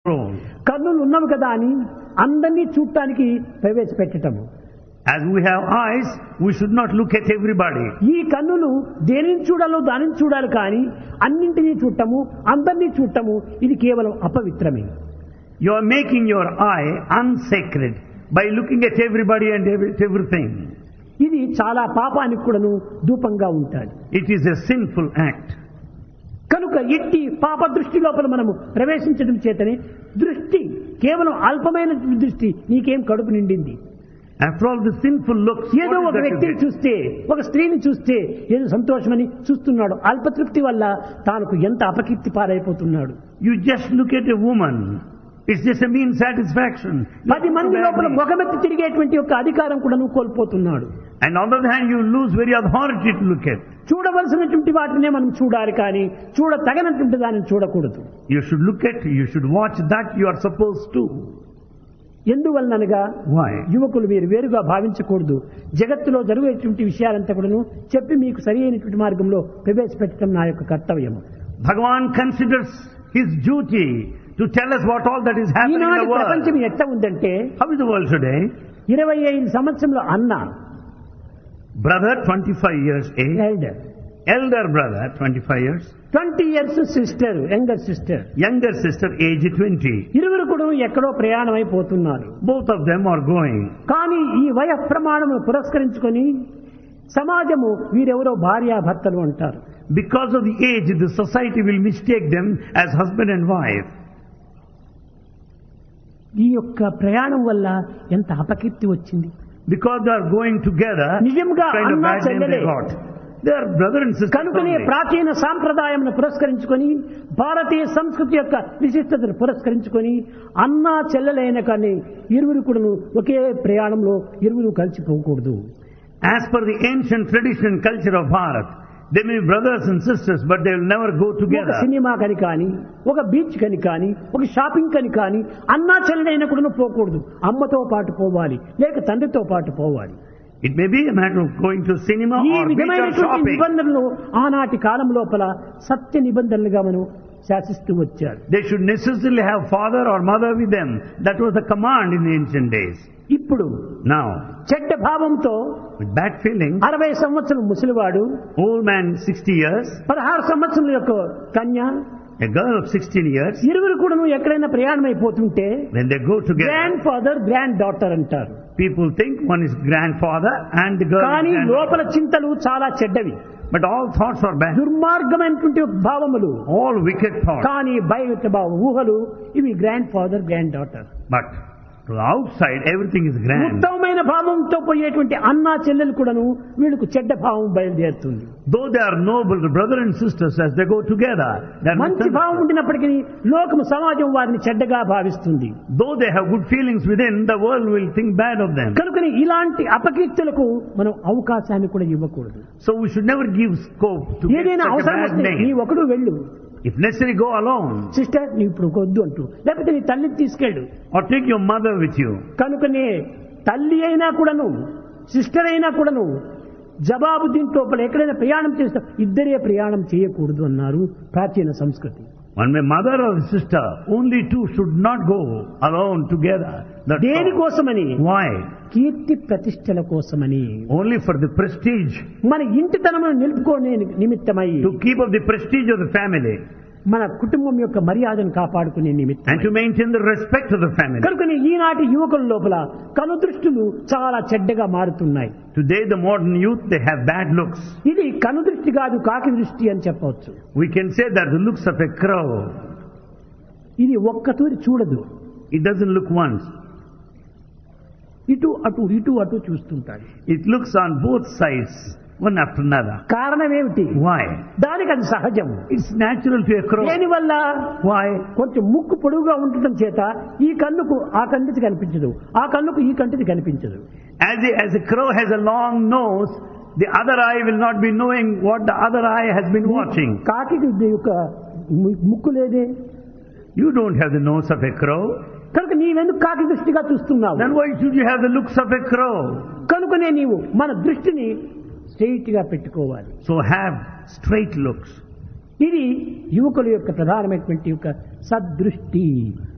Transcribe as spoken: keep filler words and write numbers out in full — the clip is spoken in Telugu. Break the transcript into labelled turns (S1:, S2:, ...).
S1: role.
S2: కన్నులు ఉన్నవి కదా అని అందరినీ చూడటానికి ప్రవేశపెట్టటము.
S1: As we have eyes, we should not look at everybody.
S2: ఈ కన్నులు దేనిని చూడాలో దానిని చూడాలి కానీ అన్నింటినీ చూడటము అందరినీ చూడటము ఇది కేవలం అపవిత్రమే.
S1: You are making your eye unsacred by looking at everybody and every- everything.
S2: ఇది చాలా పాపానికి కూడాను ధూపంగా ఉంటాడు.
S1: It is a sinful act.
S2: కనుక ఎట్టి పాప దృష్టి లోపల మనము ప్రవేశించడం చేతనే దృష్టి కేవలం అల్పమైన దృష్టి నీకేం కడుపు నిండింది.
S1: After all the sinful looks,
S2: ఏదో
S1: what is
S2: ఒక
S1: that you
S2: వ్యక్తిని
S1: get?
S2: చూస్తే ఒక స్త్రీని చూస్తే ఏదో సంతోషమని చూస్తున్నాడు. అల్పతృప్తి వల్ల తానుకు ఎంత అపకీర్తి పాలైపోతున్నాడు.
S1: You just look at a woman. It's just a mean satisfaction.
S2: పది మంది లోపల మొగమెత్తి తిరిగేటువంటి ఒక అధికారం కూడా నువ్వు కోల్పోతున్నాడు.
S1: And on the other hand, you lose very authority to look at.
S2: చూడవలసినటువంటి వాటినే మనం చూడాలి కానీ చూడ తగనటువంటి దానిని చూడకూడదు.
S1: You should look at, you should watch that you are supposed to.
S2: ఎందువలనగా
S1: Why?
S2: యువకులు మీరు వేరుగా భావించకూడదు. జగత్తులో జరిగేటువంటి విషయాలంతా కూడాను చెప్పి మీకు సరి అయినటువంటి మార్గంలో ప్రవేశపెట్టడం నా యొక్క కర్తవ్యము.
S1: Bhagavan considers his duty to tell us what all that is happening in
S2: ఈనాటి
S1: the world.
S2: ప్రపంచం ఎట్లా ఉందంటే
S1: How is the world today?
S2: ఇరవై ఐదు సంవత్సరంలో అన్న
S1: Brother, twenty-five years age.
S2: Elder,
S1: Elder brother, twenty-five years.
S2: Twenty years sister, younger sister,
S1: Younger sister, age twenty.
S2: ఇరువురు కూడా ఎక్కడో ప్రయాణం అయిపోతున్నారు.
S1: Both of them are going.
S2: కానీ ఈ వయ ప్రమాణమును పురస్కరించుకొని సమాజము వీరెవరో భార్యాభర్తలు అంటారు.
S1: Because of the age, the society will mistake them as husband and wife.
S2: ఈ యొక్క ప్రయాణం వల్ల ఎంత అపకీర్తి వచ్చింది.
S1: Because they are going together,
S2: నిజంగా
S1: kind of
S2: అన్నా
S1: bad name they
S2: చెల్లెలే.
S1: got. They are brother and sister
S2: కనుకనే
S1: only.
S2: ప్రాచీన సాంప్రదాయంను పురస్కరించుకొని భారతీయ సంస్కృతి యొక్క విశిష్టతను పురస్కరించుకొని అన్నా చెల్లెలైన కానీ ఇరువురు కూడాను ఒకే ప్రయాణంలో ఇరువురు కలిసిపోకూడదు.
S1: As per the ancient tradition and culture of Bharat, they may be brothers and sisters, but they will never go
S2: ఒక
S1: together.
S2: సినిమా కని కానీ ఒక బీచ్ కని కానీ ఒక షాపింగ్ కని కానీ అన్నా చెల్లెలైన కూడాను పోకూడదు. అమ్మతో పాటు పోవాలి, లేక తండ్రితో పాటు పోవాలి.
S1: It may be a matter of going to cinema
S2: ఈ
S1: or beach or
S2: విధమైనటువంటి
S1: shopping.
S2: నిబంధనలు ఆనాటి కాలం లోపల సత్య నిబంధనలుగా మనం శాసిస్తూ వచ్చారు.
S1: They should necessarily have father or mother with them. That was the command in the ancient days.
S2: ఇప్పుడు
S1: Now,
S2: చెడ్డ భావంతో
S1: with bad feeling,
S2: అరవై సంవత్సరం ముసలివాడు,
S1: old man sixty years,
S2: పదహారు సంవత్సరం యొక్క కన్య,
S1: a girl of sixteen years,
S2: ఇరువురు కూడా ఎక్కడైనా ప్రయాణం అయిపోతుంటే
S1: when they go together,
S2: grand father grand daughter అంటారు.
S1: people think one is grandfather and the girl is
S2: కానీ
S1: granddaughter.
S2: లోపల చింతలు చాలా చెడ్డవి,
S1: But all thoughts are bad.
S2: దుర్మార్గమైనటువంటి భావములు,
S1: All wicked thoughts.
S2: కానీ బయట భావ ఊహలు ఇవి grand father grand daughter.
S1: But to the outside, everything is grand.
S2: ఉత్తమమైన భావంతో పోయేటువంటి అన్నా చెల్లెలు కూడాను వీళ్ళకు చెడ్డ భావం బయలుదేరుతుంది.
S1: Though they are noble, the brother and sisters, as they go together, they are
S2: మంచి భావం
S1: misunderstood.
S2: ఉండినప్పటికీ లోకము సమాజం వారిని చెడ్డగా భావిస్తుంది.
S1: Though they have good feelings within, the world will think bad of them.
S2: కనుకని ఇలాంటి అపకీర్తులకు మనం అవకాశాన్ని కూడా ఇవ్వకూడదు.
S1: So we should never give scope to get
S2: ఏదైనా
S1: such a
S2: అవసరం
S1: bad
S2: వస్తే నీ
S1: name.
S2: ఒకడు వెళ్ళు,
S1: If necessary, go alone.
S2: Sister నీ ఇప్పుడు వద్దు అంటూ, లేకపోతే నీ తల్లిని తీసుకెళ్ళు.
S1: Or take your mother with you.
S2: కనుకనే తల్లి అయినా కూడాను సిస్టర్ అయినా కూడాను జవాబు దీంట్లో ఎక్కడైనా ప్రయాణం చేస్తా ఇద్దరే ప్రయాణం చేయకూడదు అన్నారు ప్రాచీన సంస్కృతి.
S1: One may mother or sister, only two should not go alone together. That's all.
S2: దేనికోసమని?
S1: Why?
S2: కీర్తి ప్రతిష్టల కోసమని,
S1: Only for the prestige.
S2: మన ఇంటితనమును నిలుపుకోనే నిమిత్తమై,
S1: To keep up the prestige of the family.
S2: మన కుటుంబం యొక్క మర్యాదను కాపాడుకునే నిమిత్తం,
S1: And to maintain the respect of the family.
S2: కనుకని ఈనాటి యువకుల లోపల కనుదృష్టులు చాలా చెడ్డగా మారుతున్నాయి.
S1: Today the modern youth, they have bad looks.
S2: ఇది కనుదృష్టి కాదు, కాకి దృష్టి అని చెప్పవచ్చు.
S1: We can say that the looks of a crow.
S2: ఇది ఒక్కతూరి చూడదు,
S1: It doesn't look once.
S2: ఇటు అటు ఇటు అటు చూస్తుంటాడు.
S1: It looks on both sides, one after another.
S2: కారణం ఏమిటి?
S1: Why?
S2: దానికి అది సహజం.
S1: It's natural to a crow.
S2: దేనివల్ల?
S1: Why?
S2: కొంచెం ముక్కు పొడుగుగా ఉండటం చేత ఈ కన్నుకు ఆ కంటిది కనిపించదు, ఆ కన్నుకు ఈ కంటిది కనిపించదు.
S1: As a, as a crow has a long nose, the other eye will not be knowing what the other eye has been watching.
S2: కాకి యొక్క ముక్కు లేదే,
S1: You don't have the nose of a crow.
S2: కనుక నీవెందుకు కాకి దృష్టిగా చూస్తున్నావు?
S1: Then why should you have the looks of a crow?
S2: కనుకనే నీవు మన దృష్టిని స్ట్రెయిట్ గా పెట్టుకోవాలి.
S1: So have straight looks.
S2: ఇది యువకుల యొక్క ప్రధానమైనటువంటి యొక్క సదృష్టి.